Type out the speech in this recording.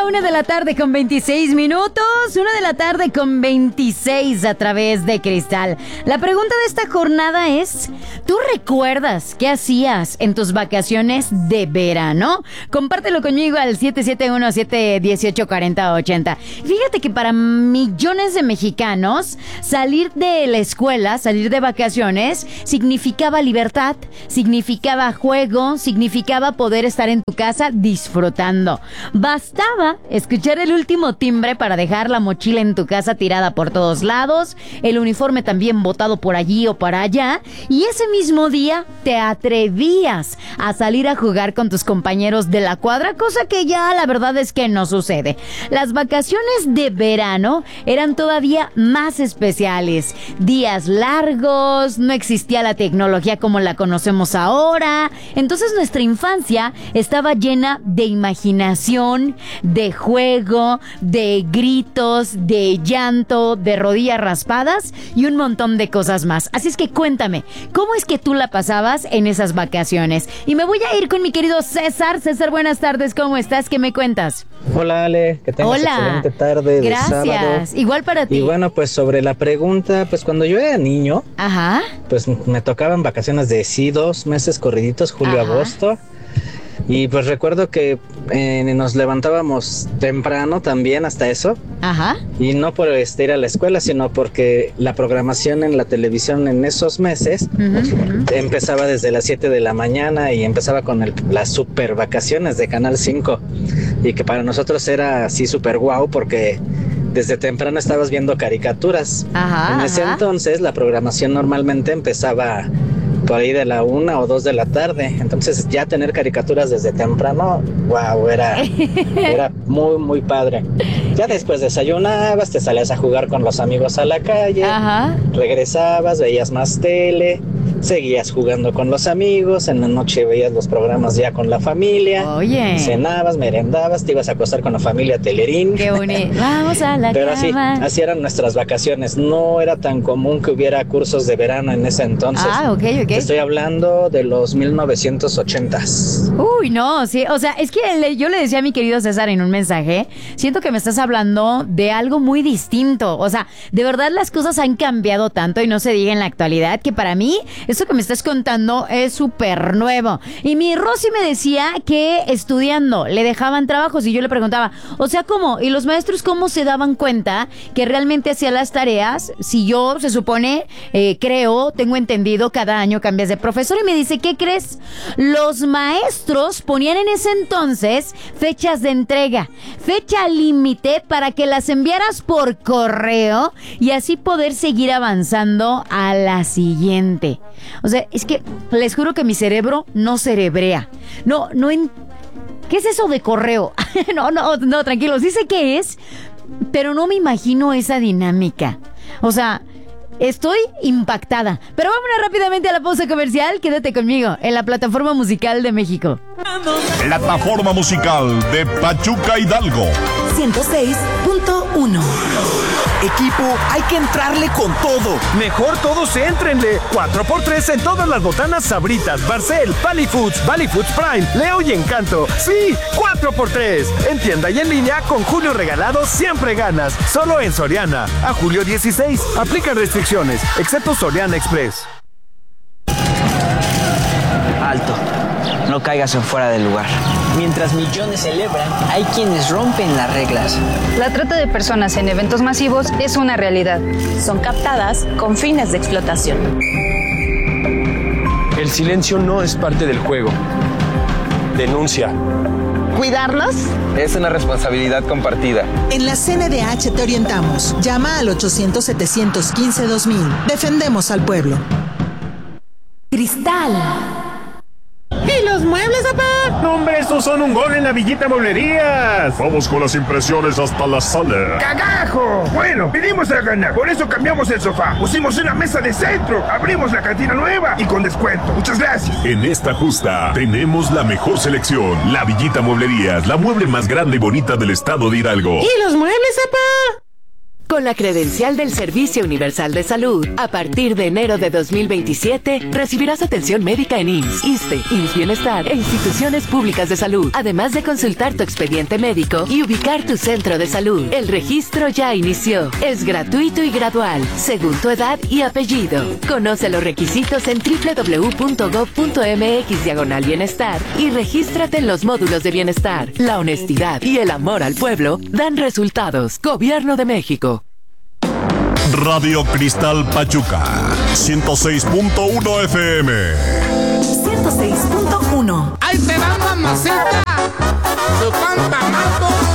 1 de la tarde con 26 minutos. 1 de la tarde con 26 a través de Cristal. La pregunta de esta jornada es: ¿tú recuerdas qué hacías en tus vacaciones de verano? Compártelo conmigo al 771-718-4080. Fíjate que para millones de mexicanos, salir de la escuela, salir de vacaciones, significaba libertad, significaba juego, significaba poder estar en tu casa disfrutando. Bastaba escuchar el último timbre para dejar la mochila en tu casa tirada por todos lados, el uniforme también botado por allí o para allá, y ese mismo día te atrevías a salir a jugar con tus compañeros de la cuadra, cosa que ya la verdad es que no sucede. Las vacaciones de verano eran todavía más especiales. Días largos, no existía la tecnología como la conocemos ahora, entonces nuestra infancia estaba llena de imaginación, de juego, de gritos, de llanto, de rodillas raspadas y un montón de cosas más. Así es que cuéntame, ¿cómo es que tú la pasabas en esas vacaciones? Y me voy a ir con mi querido César. César, buenas tardes, ¿cómo estás? ¿Qué me cuentas? Hola Ale, que tengas excelente tarde de sábado. Gracias, igual para ti. Y bueno, pues sobre la pregunta, pues cuando yo era niño, pues me tocaban vacaciones de 2 meses corriditos, julio, agosto. Y pues recuerdo que nos levantábamos temprano también hasta eso. Y no por ir a la escuela, sino porque la programación en la televisión en esos meses empezaba desde las 7 de la mañana y empezaba con las super vacaciones de Canal 5. Y que para nosotros era así super guau porque desde temprano estabas viendo caricaturas. En ese entonces la programación normalmente empezaba por ahí de la 1 o 2 de la tarde. Entonces ya tener caricaturas desde temprano, wow, era muy, muy padre. Ya después desayunabas, te salías a jugar con los amigos a la calle, regresabas, veías más tele, seguías jugando con los amigos, en la noche veías los programas ya con la familia, cenabas, merendabas, te ibas a acostar con la familia Telerín. Qué bonito. Vamos a la Pero cama. Así eran nuestras vacaciones. No era tan común que hubiera cursos de verano en ese entonces. Te estoy hablando de los 1980s. Uy, no, sí, o sea, es que yo le decía a mi querido César en un mensaje, siento que me estás hablando de algo muy distinto. O sea, de verdad las cosas han cambiado tanto y no se diga en la actualidad que para mí esto que me estás contando es súper nuevo. Y mi Rosy me decía que estudiando le dejaban trabajos y yo le preguntaba, o sea, ¿cómo? ¿Y los maestros cómo se daban cuenta que realmente hacía las tareas? Si yo, se supone, tengo entendido, cada año cambias de profesor. Y me dice, ¿qué crees? Los maestros ponían en ese entonces fechas de entrega, fecha límite para que las enviaras por correo y así poder seguir avanzando a la siguiente. O sea, es que les juro que mi cerebro no cerebrea. ¿Qué es eso de correo? No, tranquilos, sí sé qué es, pero no me imagino esa dinámica. O sea, estoy impactada. Pero vámonos rápidamente a la pausa comercial. Quédate conmigo en la plataforma musical de México. Plataforma musical de Pachuca Hidalgo 106.1. Equipo, hay que entrarle con todo. Mejor todos éntrenle. 4x3 en todas las botanas Sabritas, Barcel, Valley Foods Prime, Leo y Encanto. Sí, 4x3. En tienda y en línea con Julio Regalado siempre ganas. Solo en Soriana. A julio 16. Aplica restricciones, excepto Soriana Express. Alto. No caigas en fuera del lugar. Mientras millones celebran, hay quienes rompen las reglas. La trata de personas en eventos masivos es una realidad. Son captadas con fines de explotación. El silencio no es parte del juego. Denuncia. ¿Cuidarnos? Es una responsabilidad compartida. En la CNDH te orientamos. Llama al 800-715-2000. Defendemos al pueblo. Cristal. ¿Y los muebles, papá? No, hombre, estos son un gol en la Villita Mueblerías. Vamos con las impresiones hasta la sala. ¡Cagajo! Bueno, vinimos a ganar, por eso cambiamos el sofá. Pusimos una mesa de centro, abrimos la cantina nueva y con descuento. Muchas gracias. En esta justa tenemos la mejor selección. La Villita Mueblerías, la mueble más grande y bonita del estado de Hidalgo. ¿Y los muebles, papá? Con la credencial del Servicio Universal de Salud, a partir de enero de 2027, recibirás atención médica en IMSS, ISSSTE, IMSS Bienestar e instituciones públicas de salud, además de consultar tu expediente médico y ubicar tu centro de salud. El registro ya inició. Es gratuito y gradual, según tu edad y apellido. Conoce los requisitos en www.gov.mx/bienestar y regístrate en los módulos de bienestar. La honestidad y el amor al pueblo dan resultados. Gobierno de México. Radio Cristal Pachuca, 106.1 FM. 106.1. ¡Ahí te va, mamacita! ¡Su pan tamaco!